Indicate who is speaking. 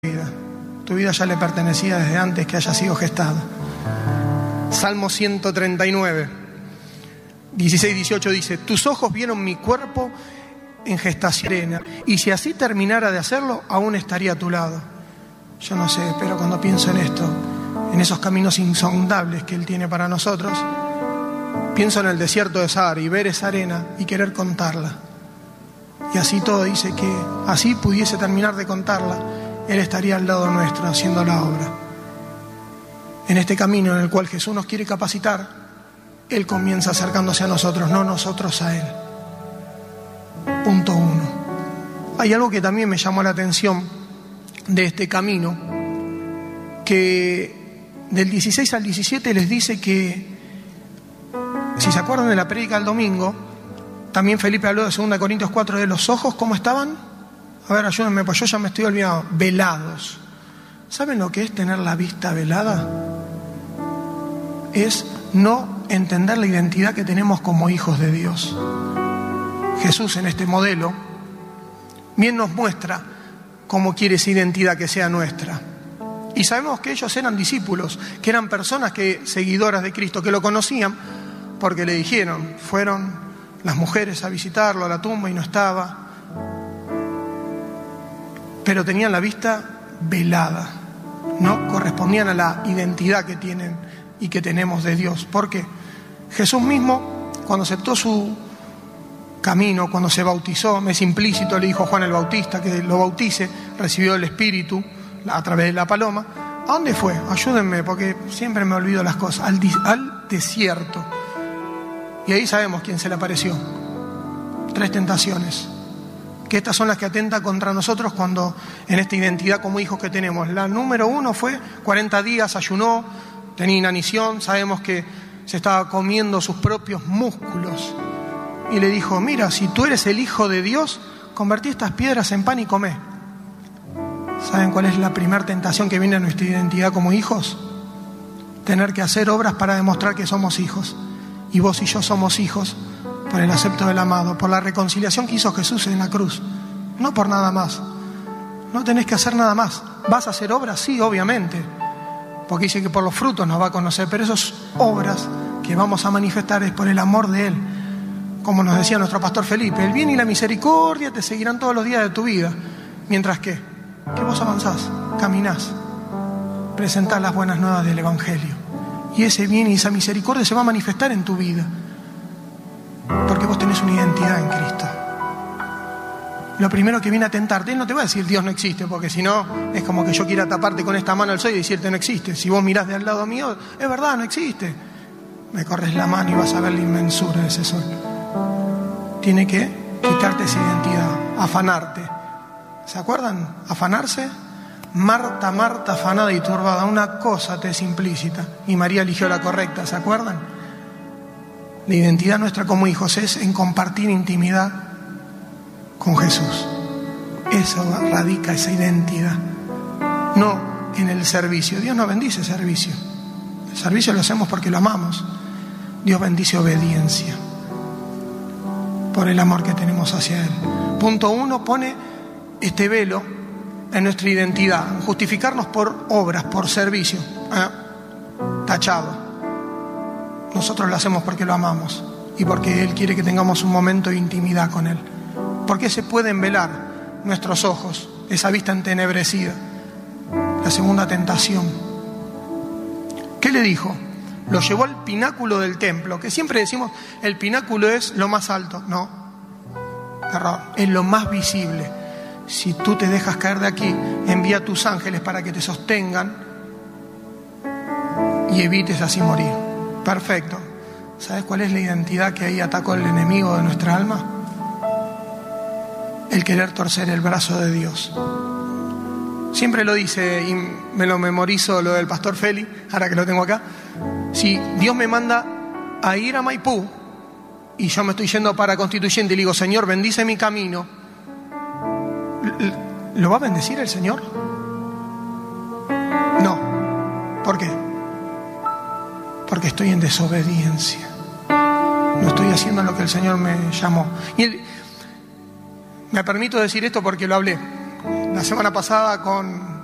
Speaker 1: vida. Tu vida ya le pertenecía desde antes que haya sido gestada. Salmo 139, 16-18 dice: tus ojos vieron mi cuerpo en gestación, y si así terminara de hacerlo, aún estaría a tu lado. Yo no sé, pero cuando pienso en esto, en esos caminos insondables que Él tiene para nosotros, pienso en el desierto de Sahara y ver esa arena y querer contarla. Y así todo dice que así pudiese terminar de contarla, Él estaría al lado nuestro haciendo la obra. En este camino en el cual Jesús nos quiere capacitar, Él comienza acercándose a nosotros, no nosotros a Él. Punto 1. Hay algo que también me llamó la atención de este camino, que del 16 al 17 les dice que, si se acuerdan de la prédica del domingo, también Felipe habló de 2 Corintios 4 de los ojos, ¿cómo estaban? A ver, ayúdenme, pues yo ya me estoy olvidando. Velados. ¿Saben lo que es tener la vista velada? Es no entender la identidad que tenemos como hijos de Dios. Jesús en este modelo bien nos muestra cómo quiere esa identidad que sea nuestra. Y sabemos que ellos eran discípulos, que eran personas seguidoras de Cristo, que lo conocían porque le dijeron, fueron las mujeres a visitarlo a la tumba y no estaba, pero tenían la vista velada, no correspondían a la identidad que tienen y que tenemos de Dios. Porque Jesús mismo, cuando aceptó su camino, cuando se bautizó, es implícito, le dijo a Juan el Bautista que lo bautice, recibió el Espíritu a través de la paloma. ¿A dónde fue? Ayúdenme, porque siempre me olvido las cosas. Al desierto. Y ahí sabemos quién se le apareció. 3 tentaciones. Que estas son las que atentan contra nosotros cuando en esta identidad como hijos que tenemos. La número 1 fue 40 días, ayunó, tenía inanición, sabemos que se estaba comiendo sus propios músculos. Y le dijo, mira, si tú eres el Hijo de Dios, convertí estas piedras en pan y comé. ¿Saben cuál es la primera tentación que viene a nuestra identidad como hijos? Tener que hacer obras para demostrar que somos hijos. Y vos y yo somos hijos por el acepto del amado, por la reconciliación que hizo Jesús en la cruz. No por nada más. No tenés que hacer nada más. ¿Vas a hacer obras? Sí, obviamente. Porque dice que por los frutos nos va a conocer. Pero esas obras que vamos a manifestar es por el amor de Él. Como nos decía nuestro pastor Felipe, el bien y la misericordia te seguirán todos los días de tu vida. Mientras que vos avanzás, caminás, presentás las buenas nuevas del Evangelio. Y ese bien y esa misericordia se va a manifestar en tu vida. Porque vos tenés una identidad en Cristo. Lo primero que viene a tentarte, Él no te va a decir Dios no existe, porque si no, es como que yo quiera taparte con esta mano el sol y decirte no existe. Si vos mirás de al lado mío, es verdad, no existe. Me corres la mano y vas a ver la inmensura de ese sol. Tiene que quitarte esa identidad, afanarte. ¿Se acuerdan? Afanarse. Marta, Marta, afanada y turbada, una cosa te es implícita. Y María eligió la correcta, ¿se acuerdan? La identidad nuestra como hijos es en compartir intimidad con Jesús. Eso radica esa identidad. No en el servicio. Dios no bendice servicio. El servicio lo hacemos porque lo amamos. Dios bendice obediencia. Por el amor que tenemos hacia Él. Punto 1, pone este velo en nuestra identidad, justificarnos por obras, por servicio. Tachado. Nosotros lo hacemos porque lo amamos y porque Él quiere que tengamos un momento de intimidad con Él. Porque se pueden velar nuestros ojos, esa vista entenebrecida. La segunda tentación. ¿Qué le dijo? Lo llevó al pináculo del templo, que siempre decimos el pináculo es lo más alto. No, error, es lo más visible. Si tú te dejas caer de aquí, envía a tus ángeles para que te sostengan y evites así morir. Perfecto. ¿Sabes cuál es la identidad que ahí atacó el enemigo de nuestra alma? El querer torcer el brazo de Dios. Siempre lo dice, y me lo memorizo lo del pastor Feli, ahora que lo tengo acá. Si Dios me manda a ir a Maipú y yo me estoy yendo para Constituyente y le digo, Señor, bendice mi camino, ¿lo va a bendecir el Señor? No. ¿Por qué? Porque estoy en desobediencia. No estoy haciendo lo que el Señor me llamó. Y me permito decir esto porque lo hablé la semana pasada con